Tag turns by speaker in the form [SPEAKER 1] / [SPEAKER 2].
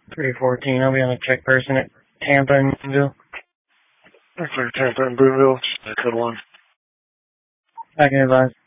[SPEAKER 1] 314, I'll be on a check person at Tampa and Boonville.
[SPEAKER 2] Clear Tampa and Boonville, code 1.
[SPEAKER 1] I can advise.